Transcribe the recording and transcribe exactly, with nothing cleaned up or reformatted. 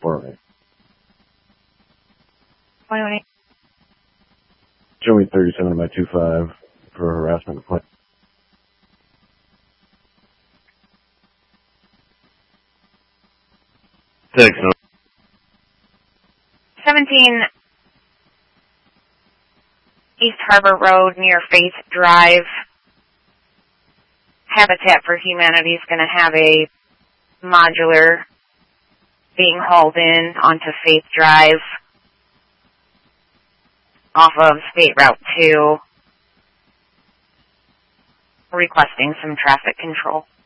for me. twenty-one. Show me thirty-seven by two five for harassment complaint. Six. No. seventeen East Harbor Road near Faith Drive. Habitat for Humanity is going to have a modular being hauled in onto Faith Drive off of State Route two, requesting some traffic control.